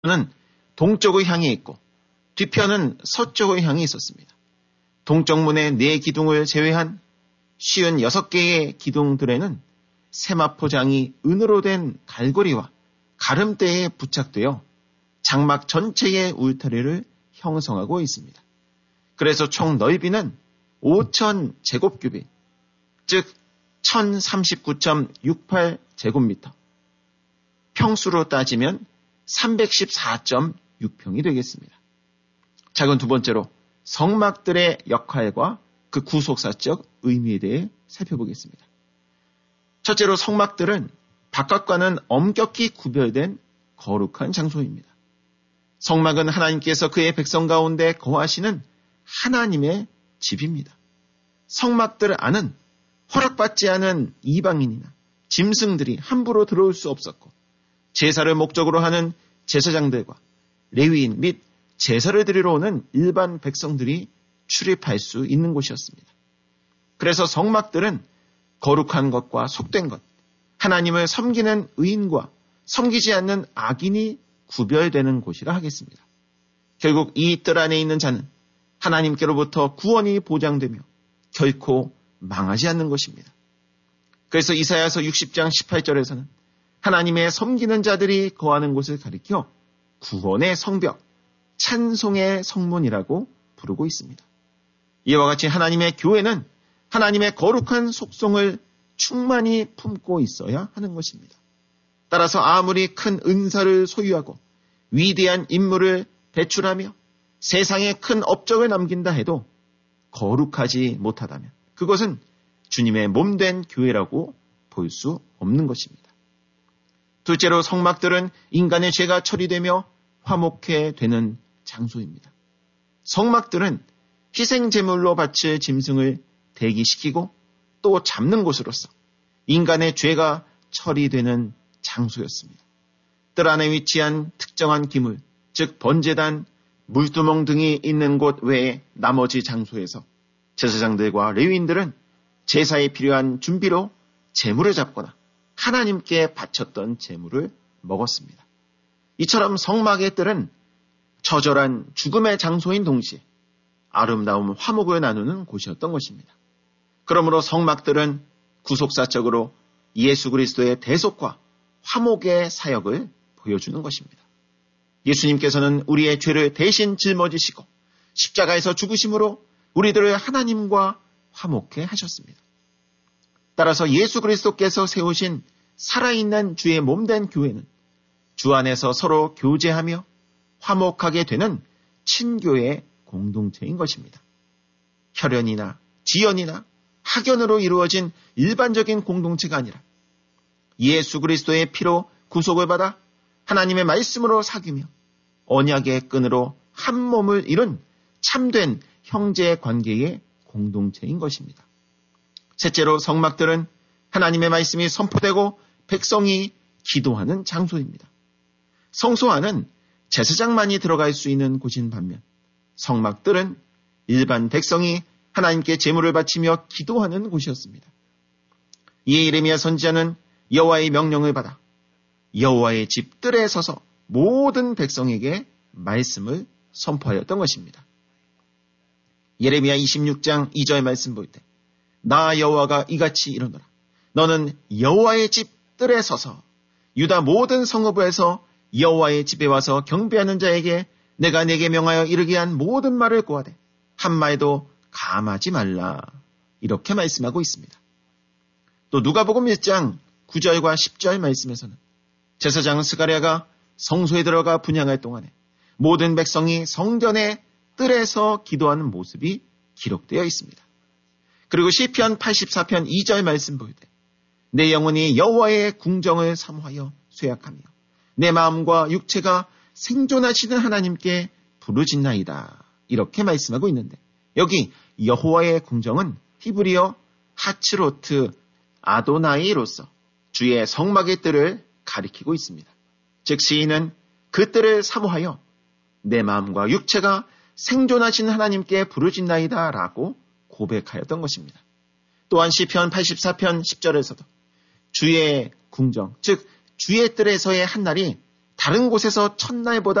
는 동쪽을 향해 있고 뒤편은 서쪽을 향해 있었습니다. 동쪽 문의 4기둥을 제외한 56개의 기둥들에는 세마포장이 은으로 된 갈고리와 가름대에 부착되어 장막 전체의 울타리를 형성하고 있습니다. 그래서 총 넓이는 5,000제곱큐빗, 즉 1039.68제곱미터, 평수로 따지면 314.6평이 되겠습니다. 자, 그럼 두 번째로 성막들의 역할과 그 구속사적 의미에 대해 살펴보겠습니다. 첫째로 성막들은 바깥과는 엄격히 구별된 거룩한 장소입니다. 성막은 하나님께서 그의 백성 가운데 거하시는 하나님의 집입니다. 성막들 안은 허락받지 않은 이방인이나 짐승들이 함부로 들어올 수 없었고 제사를 목적으로 하는 제사장들과 레위인 및 제사를 드리러 오는 일반 백성들이 출입할 수 있는 곳이었습니다. 그래서 성막들은 거룩한 것과 속된 것, 하나님을 섬기는 의인과 섬기지 않는 악인이 구별되는 곳이라 하겠습니다. 결국 이 뜰 안에 있는 자는 하나님께로부터 구원이 보장되며 결코 망하지 않는 것입니다. 그래서 이사야서 60장 18절에서는 하나님의 섬기는 자들이 거하는 곳을 가리켜 구원의 성벽, 찬송의 성문이라고 부르고 있습니다. 이와 같이 하나님의 교회는 하나님의 거룩한 속성을 충만히 품고 있어야 하는 것입니다. 따라서 아무리 큰 은사를 소유하고 위대한 임무를 배출하며 세상에 큰 업적을 남긴다 해도 거룩하지 못하다면 그것은 주님의 몸된 교회라고 볼 수 없는 것입니다. 둘째로 성막들은 인간의 죄가 처리되며 화목해 되는 장소입니다. 성막들은 희생제물로 바칠 짐승을 대기시키고 또 잡는 곳으로서 인간의 죄가 처리되는 장소였습니다. 뜰 안에 위치한 특정한 기물, 즉 번제단, 물두멍 등이 있는 곳 외에 나머지 장소에서 제사장들과 레위인들은 제사에 필요한 준비로 제물을 잡거나 하나님께 바쳤던 제물을 먹었습니다. 이처럼 성막의 뜰은 처절한 죽음의 장소인 동시에 아름다운 화목을 나누는 곳이었던 것입니다. 그러므로 성막들은 구속사적으로 예수 그리스도의 대속과 화목의 사역을 보여주는 것입니다. 예수님께서는 우리의 죄를 대신 짊어지시고 십자가에서 죽으심으로 우리들을 하나님과 화목해 하셨습니다. 따라서 예수 그리스도께서 세우신 살아있는 주의 몸된 교회는 주 안에서 서로 교제하며 화목하게 되는 친교의 공동체인 것입니다. 혈연이나 지연이나 학연으로 이루어진 일반적인 공동체가 아니라 예수 그리스도의 피로 구속을 받아 하나님의 말씀으로 사귀며 언약의 끈으로 한 몸을 이룬 참된 형제 관계의 공동체인 것입니다. 셋째로 성막들은 하나님의 말씀이 선포되고 백성이 기도하는 장소입니다. 성소 안은 제사장만이 들어갈 수 있는 곳인 반면 성막들은 일반 백성이 하나님께 제물을 바치며 기도하는 곳이었습니다. 이에 예레미야 선지자는 여호와의 명령을 받아 여호와의 집 뜰에 서서 모든 백성에게 말씀을 선포하였던 것입니다. 예레미야 26장 2절 말씀 볼 때 나 여호와가 이같이 이르노라. 너는 여호와의 집 뜰에 서서 유다 모든 성읍에서 여호와의 집에 와서 경배하는 자에게 내가 네게 명하여 이르게 한 모든 말을 고하되 한 말도 감하지 말라. 이렇게 말씀하고 있습니다. 또 누가복음 1장 9절과 10절 말씀에서는 제사장 스가랴가 성소에 들어가 분향할 동안에 모든 백성이 성전의 뜰에서 기도하는 모습이 기록되어 있습니다. 그리고 시편 84편 2절 말씀 볼 때 내 영혼이 여호와의 궁정을 사모하여 쇠약하며 내 마음과 육체가 생존하시는 하나님께 부르짖나이다. 이렇게 말씀하고 있는데 여기 여호와의 궁정은 히브리어 하츠로트 아도나이로서 주의 성막의 뜰을 가리키고 있습니다. 즉 시인은 그 뜰을 사모하여 내 마음과 육체가 생존하신 하나님께 부르짖나이다 라고 고백하였던 것입니다. 또한 시편 84편 10절에서도 주의 궁정, 즉 주의 뜰에서의 한날이 다른 곳에서 첫날보다